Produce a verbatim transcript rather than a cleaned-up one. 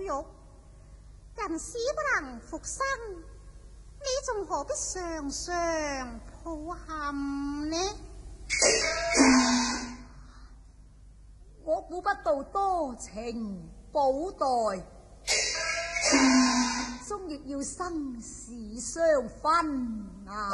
肉，人死不能復生，你仲何必常常抱憾呢？ 我估不到多情補代，終亦要生死相分啊！